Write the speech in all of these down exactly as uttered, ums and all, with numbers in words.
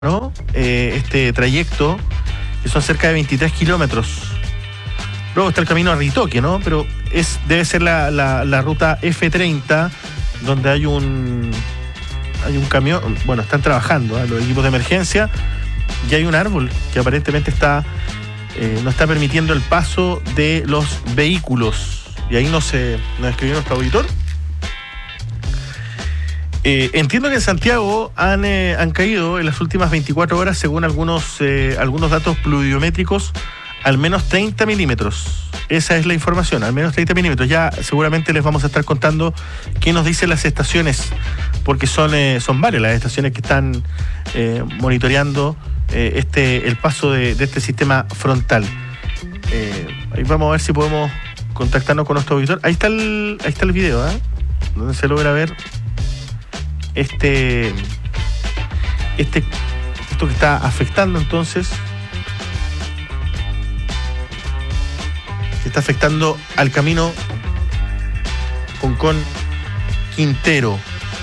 ¿no? Eh, este trayecto, que son cerca de veintitrés kilómetros. Luego está el camino a Ritoque, ¿no? Pero es, debe ser la, la, la ruta F treinta, donde hay un hay un camión, bueno, están trabajando, ¿eh? Los equipos de emergencia, y hay un árbol que aparentemente está eh, no está permitiendo el paso de los vehículos. Y ahí nos, eh, nos escribió nuestro auditor. Eh, entiendo que en Santiago han, eh, han caído en las últimas veinticuatro horas, según algunos, eh, algunos datos pluviométricos, al menos treinta milímetros. Esa es la información, al menos treinta milímetros. Ya seguramente les vamos a estar contando qué nos dicen las estaciones, porque son, eh, son varias las estaciones que están eh, monitoreando eh, este, el paso de, de este sistema frontal. Eh, ahí vamos a ver si podemos contactarnos con nuestro auditor. Ahí está el, ahí está el video, ¿eh? Donde se logra ver Este, este, esto que está afectando entonces, que está afectando al camino Concón Quintero.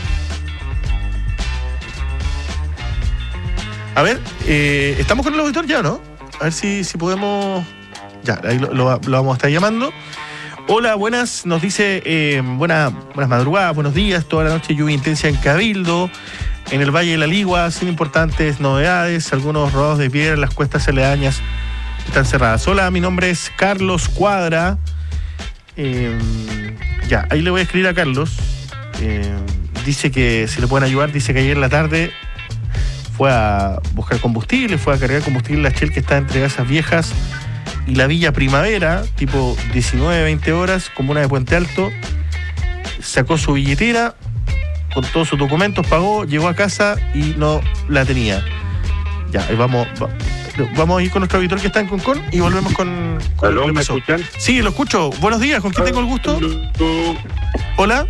A ver, eh, ¿estamos con el auditor ya o no? A ver si, si podemos. Ya, ahí lo, lo, lo vamos a estar llamando. Hola, buenas, nos dice, eh, buena, buenas madrugadas, buenos días, toda la noche lluvia intensa en Cabildo, en el Valle de la Ligua, sin importantes novedades, algunos rodados de piedra, las cuestas aledañas están cerradas. Hola, mi nombre es Carlos Cuadra, eh, ya, ahí le voy a escribir a Carlos, eh, dice que si le pueden ayudar, dice que ayer en la tarde fue a buscar combustible, fue a cargar combustible en la Shell que está entre Casas Viejas y la Villa Primavera, tipo diecinueve, veinte horas, comuna de Puente Alto. Sacó su billetera con todos sus documentos, pagó, llegó a casa y no la tenía. Ya, ahí vamos, va, vamos a ir con nuestro auditor que está en Concón y volvemos con, con ¿Aló, me escuchan? Sí, lo escucho. Buenos días, ¿con quién tengo el gusto? Hola.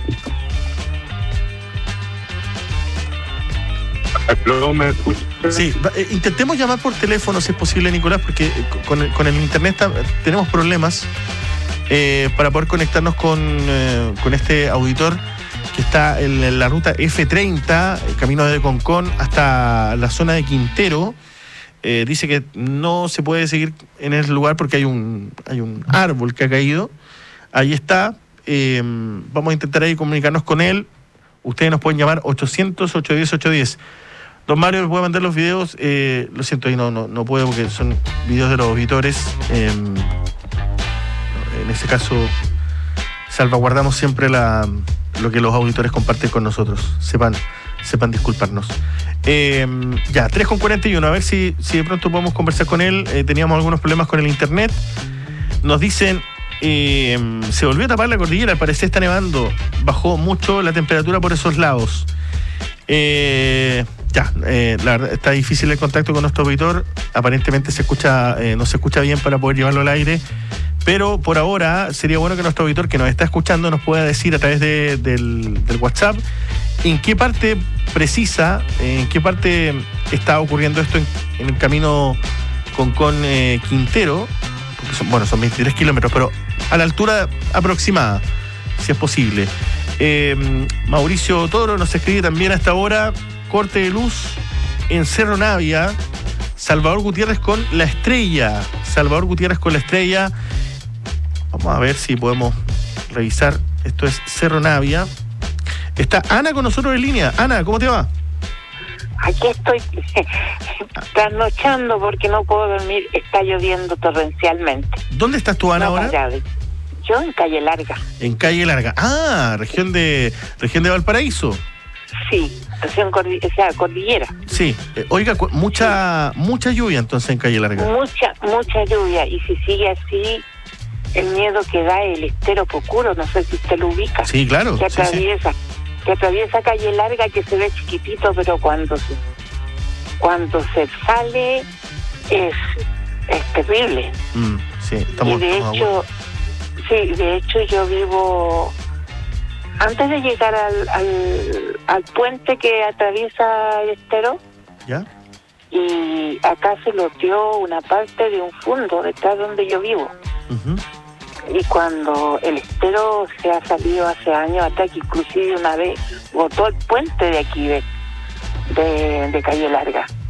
¿Aló, me escuchan? Sí, eh, intentemos llamar por teléfono si es posible, Nicolás, porque con el, con el internet ta, tenemos problemas eh, para poder conectarnos con, eh, con este auditor que está en, en la ruta F treinta, el camino de Concón hasta la zona de Quintero. Eh, dice que no se puede seguir en ese lugar porque hay un, hay un árbol que ha caído. Ahí está. Eh, vamos a intentar ahí comunicarnos con él. Ustedes nos pueden llamar ochocientos, ochocientos diez, ochocientos diez. Don Mario, ¿me puede mandar los videos? Eh, lo siento, ahí no, no, no puedo porque son videos de los auditores. Eh, en ese caso, salvaguardamos siempre la, lo que los auditores comparten con nosotros. Sepan, sepan disculparnos. Eh, ya, tres con cuarenta y uno. A ver si, si de pronto podemos conversar con él. Eh, teníamos algunos problemas con el internet. Nos dicen, eh, se volvió a tapar la cordillera. Al parecer está nevando. Bajó mucho la temperatura por esos lados. Eh, ya, eh, la verdad está difícil el contacto con nuestro auditor. Aparentemente se escucha, eh, no se escucha bien para poder llevarlo al aire. Pero por ahora sería bueno que nuestro auditor que nos está escuchando nos pueda decir a través de, del, del WhatsApp en qué parte precisa, en qué parte está ocurriendo esto en, en el camino Concón eh, Quintero. Porque son, bueno, son veintitrés kilómetros, pero a la altura aproximada, si es posible. Eh, Mauricio Toro nos escribe también a esta hora: corte de luz en Cerro Navia, Salvador Gutiérrez con La Estrella. Salvador Gutiérrez con La Estrella. Vamos a ver si podemos revisar. Esto es Cerro Navia. Está Ana con nosotros en línea. Ana, ¿cómo te va? Aquí estoy trasnochando porque no puedo dormir. Está lloviendo torrencialmente. ¿Dónde estás tú, Ana, no, ahora? Allá, yo en Calle Larga. En Calle Larga. Ah, región de región de Valparaíso. Sí, región cordi- o sea, cordillera. Sí. Eh, oiga, cu- mucha mucha lluvia entonces en Calle Larga. Mucha, mucha lluvia. Y si sigue así, el miedo que da el estero Pocuro, no sé si usted lo ubica. Sí, claro. Que Sí, sí. atraviesa, que atraviesa Calle Larga, que se ve chiquitito, pero cuando se, cuando se sale es, es terrible. Mm, sí, estamos, y de estamos hecho, sí, de hecho yo vivo antes de llegar al, al, al puente que atraviesa el estero, ¿ya? y acá se loteó una parte de un fondo detrás donde yo vivo. Uh-huh. Y cuando el estero se ha salido hace años atrás, que inclusive una vez botó el puente de aquí, de, de, de Calle Larga.